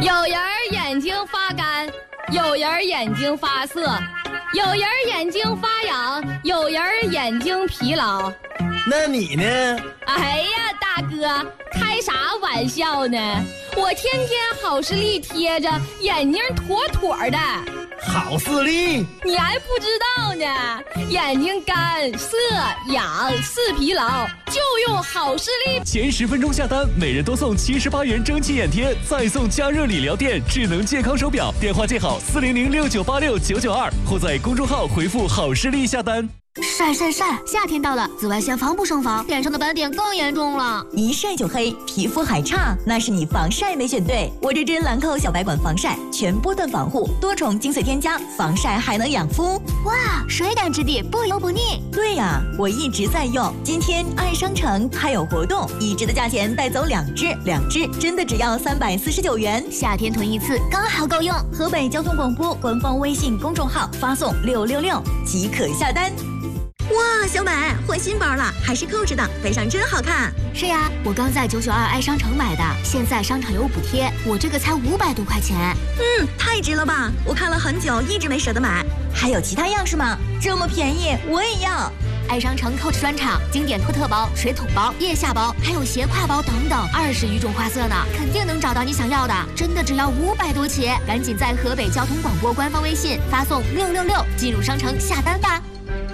有人眼睛发干，有人眼睛发涩，有人眼睛发痒，有人眼睛疲劳。 那你呢？ 哎呀，大哥，开啥玩笑呢？我天天好视力贴着，眼睛妥妥的。 好视力？ 你还不知道呢，眼睛干涩痒视疲劳，就用好视力。 前10分钟下单，每人多送78元蒸汽眼贴，再送加热理疗垫智能健康手表。电话记好40069869992，或在公众号回复好视力下单。 晒，夏天到了，紫外线防不胜防，脸上的斑点更严重了。 一晒就黑，皮肤还差，那是你防晒没选对。我这支兰蔻小白管防晒，全波段防护，多重精粹添加，防晒还能养肤。 哇，水感质地，不油不腻。 对呀，我一直在用。今天爱商城还有活动，1支的价钱带走2支，2支真的只要349元。 夏天囤一次刚好够用。 河北交通广播官方微信公众号发送666即可下单。哇，小美换新包了，还是扣着的，背上真好看。 是呀，我刚在992爱商城买的，现在商场有补贴，我这个才500多块钱。 太值了吧！我看了很久，一直没舍得买。还有其他样式吗？这么便宜，我也要。 爱商城 Coach 专场，经典托特包、水桶包、腋下包，还有斜挎包等等，20余种花色呢，肯定能找到你想要的。真的只要500多起，赶紧在河北交通广播官方微信发送666进入商城下单吧。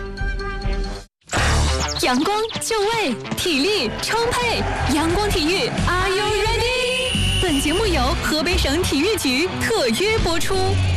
阳光就位，体力充沛，阳光体育 ，Are you ready？ 本节目由河北省体育局特约播出。